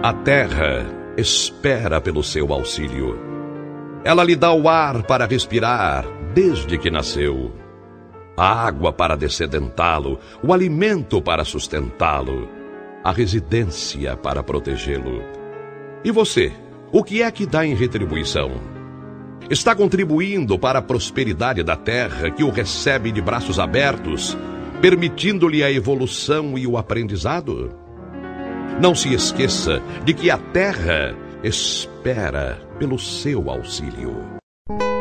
A terra espera pelo seu auxílio. Ela lhe dá o ar para respirar desde que nasceu, a água para descedentá-lo, o alimento para sustentá-lo, a residência para protegê-lo. E você, o que é que dá em retribuição? Está contribuindo para a prosperidade da terra que o recebe de braços abertos, permitindo-lhe a evolução e o aprendizado? Não se esqueça de que a terra espera pelo seu auxílio.